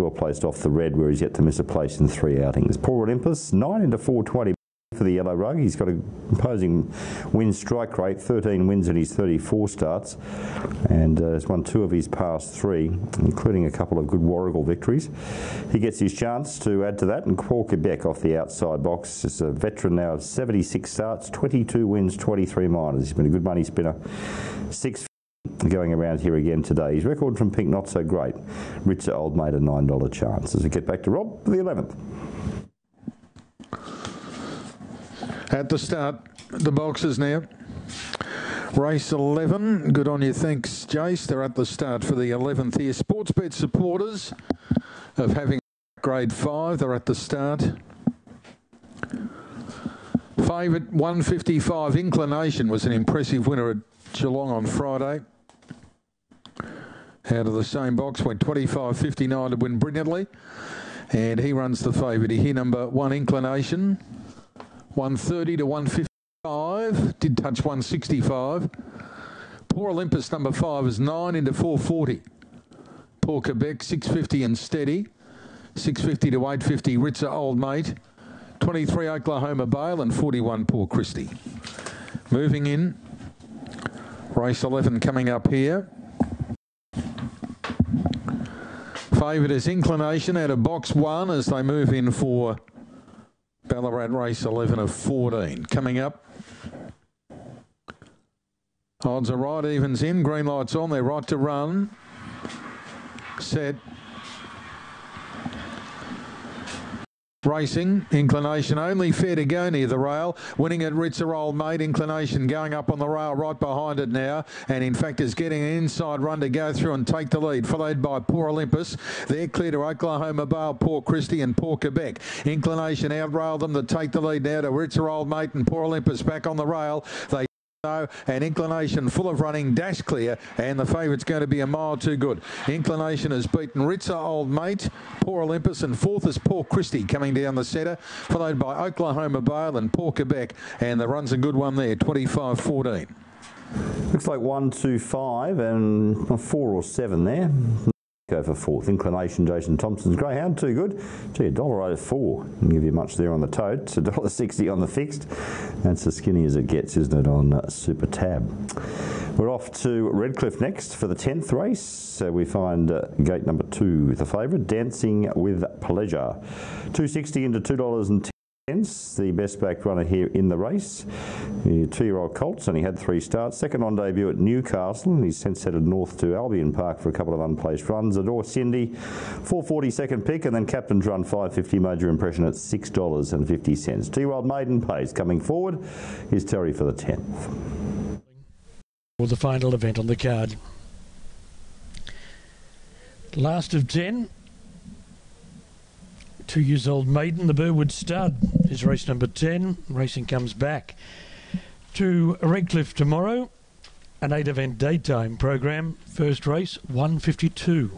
well placed off the red, where he's yet to miss a place in 3 outings. Poor Olympus, 9 into 420 for the yellow rug. He's got an imposing win strike rate, 13 wins in his 34 starts, and has won 2 of his past 3, including a couple of good Warrigal victories. He gets his chance to add to that, and Paul Quebec off the outside box is a veteran now of 76 starts, 22 wins, 23 minors. He's been a good money spinner. 6 going around here again today. His record from Pink not so great. Ritzer Old Mate a $9 chance. As we get back to Rob for the 11th. At the start, the boxes now. Race 11. Good on you. Thanks, Jace. They're at the start for the 11th here. Sportsbet supporters of having grade 5. They're at the start. Favourite 155 Inclination was an impressive winner at Geelong on Friday. Out of the same box, went 25.59 to win brilliantly. And he runs the favourite here, number 1 Inclination. 130 to 155, did touch 165. Poor Olympus, number 5, is 9 into 440. Poor Quebec, 650 and steady. 650 to 850, Ritzer Old Mate. 23 Oklahoma Bale and 41 Poor Christie. Moving in, race 11 coming up here. Favourite is Inclination out of box 1 as they move in for Ballarat race 11 of 14. Coming up, odds are right, evens in, green lights on, they're right to run. Set. Racing, Inclination only, fair to go near the rail, winning at Ritzer Old Mate. Inclination going up on the rail right behind it now, and in fact is getting an inside run to go through and take the lead, followed by Poor Olympus. They're clear to Oklahoma Bale, Poor Christie and Poor Quebec. Inclination outrailed them to take the lead now to Ritzer Old Mate, and Poor Olympus back on the rail. They and Inclination full of running, dash clear, and the favourite's going to be a mile too good. Inclination has beaten Ritzer Old Mate, Poor Olympus, and 4th is Poor Christie coming down the centre, followed by Oklahoma Bale and Poor Quebec, and the run's a good one there, 25.14. Looks like 1, 2, 5 and 4 or 7 there. Go for 4th. Inclination, Jason Thompson's Greyhound, too good. Gee, $1.04. Didn't give you much there on the tote. It's $1.60 on the fixed. That's as skinny as it gets, isn't it, on Super Tab. We're off to Redcliffe next for the 10th race. So we find gate number 2, the favourite, Dancing with Pleasure. $2.60 into $2.10. The best backed runner here in the race. The 2-year-old Colts only had 3 starts. Second on debut at Newcastle, and he's since headed north to Albion Park for a couple of unplaced runs. Adore Cindy, 4.40 second pick, and then Captain's Run 5.50 major impression at $6.50. 2-year-old Maiden Pays coming forward. Here's Terry for the 10th. For the final event on the card. Last of 10. 2 years old Maiden, the Burwood Stud, is race number 10. Racing comes back to Redcliffe tomorrow. An 8-event daytime program. First race, 152.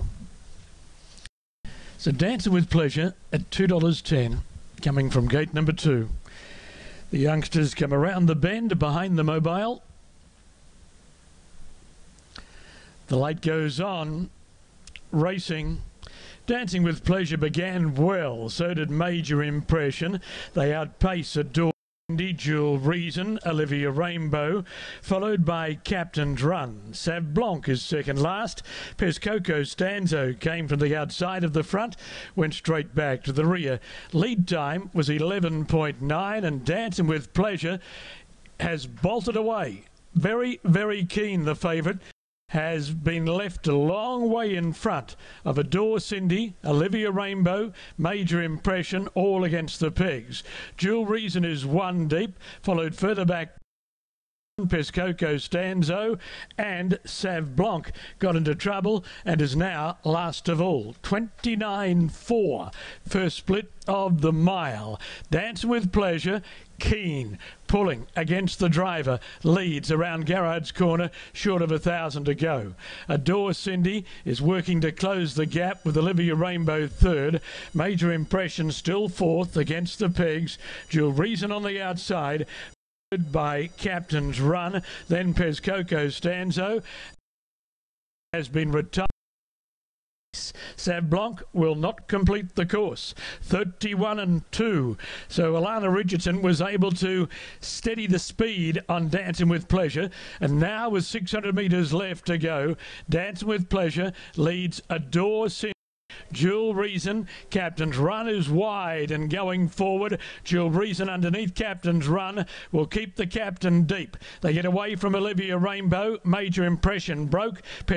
So Dancing with Pleasure at $2.10, coming from gate number 2. The youngsters come around the bend behind the mobile. The light goes on. Racing. Dancing with Pleasure began well, so did Major Impression. They outpace Adore Cindy, Jewel Reason, Olivia Rainbow, followed by Captain's Run. Sav Blanc is second last. Pescoco Stanzo came from the outside of the front, went straight back to the rear. Lead time was 11.9, and Dancing with Pleasure has bolted away. Very, very keen, the favourite. Has been left a long way in front of Adore Cindy, Olivia Rainbow, Major Impression, all against the pegs. Jewel Reason is 1 deep, followed further back Pescoco Stanzo, and Sav Blanc got into trouble and is now last of all. 29.4, first split of the mile. Dance with Pleasure, keen, pulling against the driver, leads around Garrard's corner, short of 1,000 to go. Adore Cindy is working to close the gap with Olivia Rainbow third. Major Impression still fourth against the pegs. Jewel Reason on the outside, by Captain's Run, then Pescoco Stanzo has been retired. Sav Blanc will not complete the course. 31 and 2. So Alana Richardson was able to steady the speed on Dancing with Pleasure. And now with 600 metres left to go, Dancing with Pleasure leads Adore Sin. Jewel Reason, Captain's Run is wide and going forward. Jewel Reason underneath Captain's Run will keep the captain deep. They get away from Olivia Rainbow. Major Impression broke.